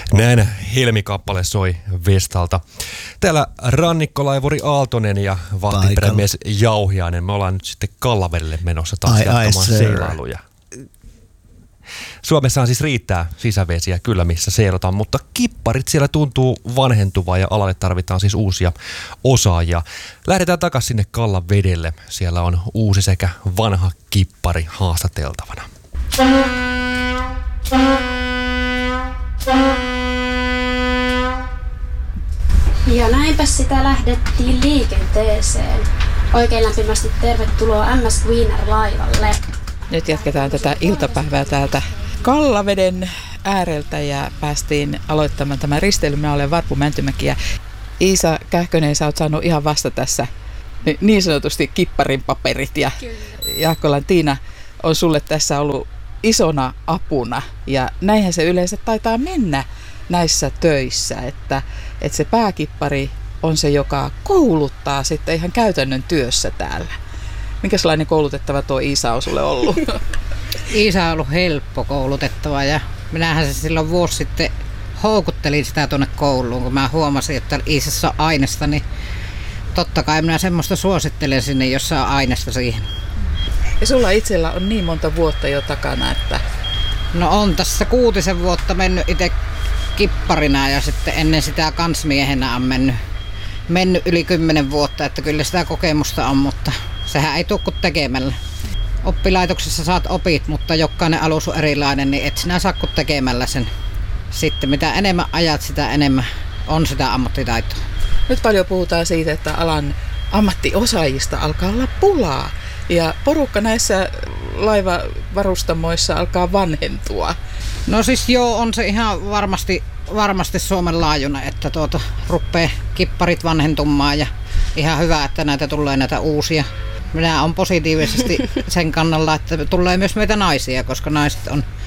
Näin helmikappale soi Vestalta. Täällä rannikkolaivuri Aaltonen ja vahtiperämies Jauhiainen. Me ollaan nyt sitten Kallavedelle menossa taas jatkamaan seilailuja. Suomessahan siis riittää sisävesiä kyllä, missä seilataan, mutta kipparit siellä tuntuu vanhentuvaa ja alalle tarvitaan siis uusia osaajia. Lähdetään takaisin sinne Kallavedelle. Siellä on uusi sekä vanha kippari haastateltavana. Ja näinpä sitä lähdettiin liikenteeseen. Oikein lämpimästi tervetuloa MS Queener-laivalle. Nyt jatketaan tätä iltapäivää täältä Kallaveden ääreltä ja päästiin aloittamaan tämä risteily. Minä olen Varpu Mäntymäki ja Iisa Kähkönen, sä oot saanut ihan vasta tässä niin sanotusti kipparin paperit ja Jaakkolan Tiina on sulle tässä ollut isona apuna ja näinhän se yleensä taitaa mennä näissä töissä, että se pääkippari on se, joka kouluttaa sitten ihan käytännön työssä täällä. Minkälainen koulutettava tuo Iisa on sulle ollut? Iisa on ollut helppo koulutettava ja minähän se silloin vuosi sitten houkuttelin sitä tuonne kouluun, kun mä huomasin, että Iisassa on aineesta, niin totta kai minä semmoista suosittelen sinne, jossa on aineesta siihen. Ja sulla itsellä on niin monta vuotta jo takana, että... No on tässä 6 vuotta mennyt itse kipparina ja sitten ennen sitä kansmiehenä on mennyt yli 10 vuotta, että kyllä sitä kokemusta on, mutta sehän ei tule kuin tekemällä. Oppilaitoksessa saat opit, mutta jokainen alus on erilainen, niin et sinä saa kuin tekemällä sen. Sitten mitä enemmän ajat, sitä enemmän on sitä ammattitaitoa. Nyt paljon puhutaan siitä, että alan ammattiosaajista alkaa olla pulaa. Ja porukka näissä laivavarustamoissa alkaa vanhentua. No siis joo, on se ihan varmasti Suomen laajuinen, että rupeaa kipparit vanhentumaan ja ihan hyvä, että näitä tulee näitä uusia. Minä olen positiivisesti sen kannalla, että tulee myös meitä naisia, koska naiset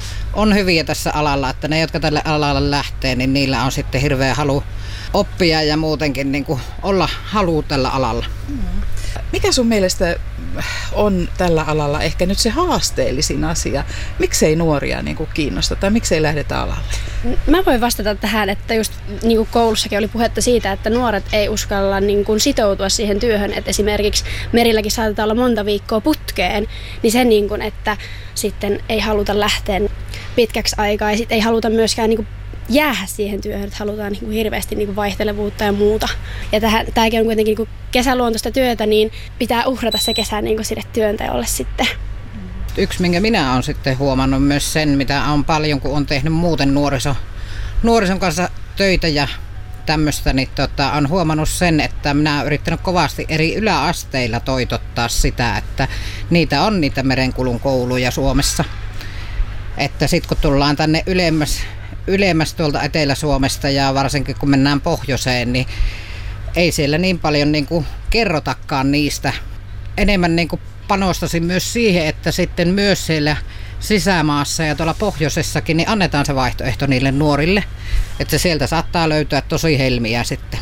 on hyviä tässä alalla, että ne, jotka tälle alalle lähtee, niin niillä on sitten hirveä halu oppia ja muutenkin niin kuin olla halu tällä alalla. Mikä sun mielestä on tällä alalla ehkä nyt se haasteellisin asia? Miksei nuoria niin kuin kiinnosta tai miksei lähdetä alalle? Mä voin vastata tähän, että just niin kuin koulussakin oli puhetta siitä, että nuoret ei uskalla niin kuin sitoutua siihen työhön. Että esimerkiksi merilläkin saatetaan olla monta viikkoa putkeen, niin se niin kuin, että sitten ei haluta lähteä pitkäksi aikaa ja sitten ei haluta myöskään niin kuin jäädä siihen työhön, että halutaan niin kuin hirveästi niin kuin vaihtelevuutta ja muuta. Ja tämäkin on kuitenkin niin kuin kesäluontoista työtä, niin pitää uhrata se kesä niin kuin sille työnteolle sitten. Yksi, minkä minä olen sitten huomannut myös sen, mitä on paljon, kun on tehnyt muuten nuorison kanssa töitä ja tämmöistä, niin on huomannut sen, että minä olen yrittänyt kovasti eri yläasteilla toitottaa sitä, että niitä on niitä merenkulun kouluja Suomessa. Että sitten kun tullaan tänne ylemmäs tuolta Etelä-Suomesta ja varsinkin kun mennään pohjoiseen, niin ei siellä niin paljon niin kuin kerrotakaan niistä. Enemmän niin kuin panostaisin myös siihen, että sitten myös siellä sisämaassa ja tuolla pohjoisessakin niin annetaan se vaihtoehto niille nuorille, että sieltä saattaa löytyä tosi helmiä sitten.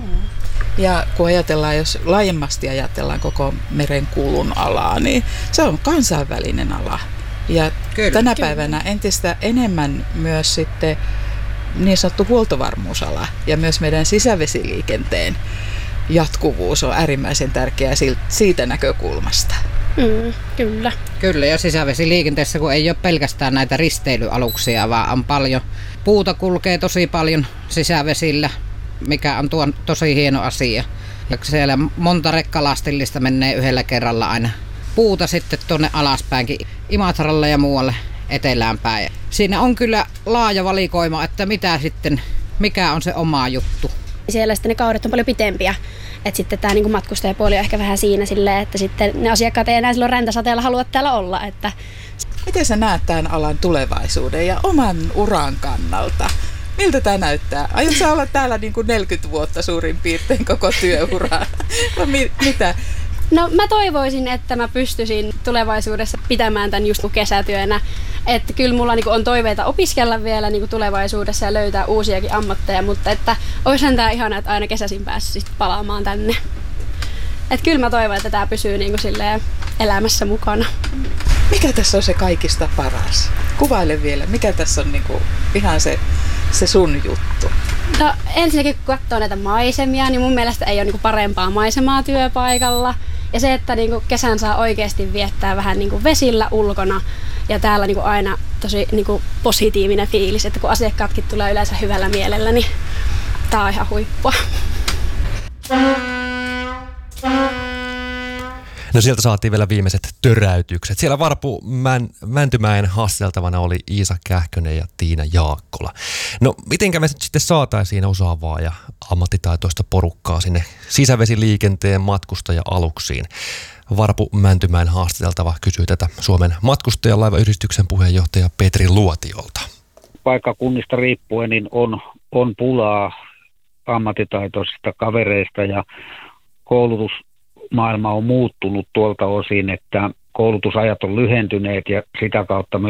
Ja kun ajatellaan, jos laajemmasti ajatellaan koko merenkulun alaa, niin se on kansainvälinen ala. Ja tänä päivänä entistä enemmän myös sitten niin sanottu huoltovarmuusala ja myös meidän sisävesiliikenteen jatkuvuus on äärimmäisen tärkeää siitä näkökulmasta. Kyllä. Kyllä, ja sisävesiliikenteessä kun ei ole pelkästään näitä risteilyaluksia, vaan on paljon. Puuta kulkee tosi paljon sisävesillä, mikä on tosi hieno asia. Ja siellä monta rekkalastillista menee yhdellä kerralla aina puuta sitten tuonne alaspäinkin, Imatralle ja muualle etelään päin. Siinä on kyllä laaja valikoima, että mikä on se oma juttu. Siellä sitten ne kaudet on paljon pitempiä, että sitten tämä niin matkustajapuoli on ehkä vähän siinä silleen, että sitten ne asiakkaat ei enää silloin räntäsateella halua täällä olla. Että... Miten sä näet tämän alan tulevaisuuden ja oman uran kannalta? Miltä tämä näyttää? Aiotko sä olla täällä niin kuin 40 vuotta suurin piirtein koko työuraa? Mitä? No mä toivoisin, että mä pystyisin tulevaisuudessa pitämään tämän just kesätyönä. Että kyllä mulla niinku on toiveita opiskella vielä niinku tulevaisuudessa ja löytää uusiakin ammatteja, mutta että olisihan tää ihana, että aina kesäisin pääsisi palaamaan tänne. Että kyllä mä toivon, että tää pysyy niinku silleen elämässä mukana. Mikä tässä on se kaikista paras? Kuvaile vielä, mikä tässä on niinku ihan se se sun juttu? No ensinnäkin kun katsoo näitä maisemia, niin mun mielestä ei ole niinku parempaa maisemaa työpaikalla. Ja se, että niinku kesän saa oikeasti viettää vähän niinku vesillä ulkona ja täällä niinku aina tosi niinku positiivinen fiilis, että kun asiakkaatkin tulee yleensä hyvällä mielellä, niin tää on ihan huippua. No sieltä saatiin vielä viimeiset töräytykset. Siellä Varpu Mäntymäen haasteltavana oli Iisa Kähkönen ja Tiina Jaakkola. No mitenkä me sitten saataisiin osaavaa ja ammattitaitoista porukkaa sinne sisävesiliikenteen matkustaja-aluksiin? Varpu Mäntymäen haastateltava kysyy tätä Suomen matkustajalaivayhdistyksen puheenjohtaja Petri Luotiolta. Paikkakunnista riippuen niin on pulaa ammattitaitoisista kavereista ja koulutusmaailma on muuttunut tuolta osin, että koulutusajat on lyhentyneet ja sitä kautta